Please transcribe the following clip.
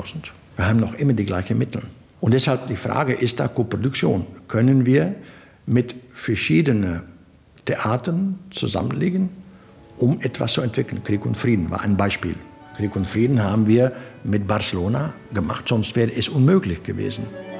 2000. Wir haben noch immer die gleichen Mittel. Und deshalb die Frage, ist da Koproduktion? Können wir mit verschiedenen Theatern zusammenlegen, um etwas zu entwickeln? Krieg und Frieden war ein Beispiel. Krieg und Frieden haben wir mit Barcelona gemacht, sonst wäre es unmöglich gewesen.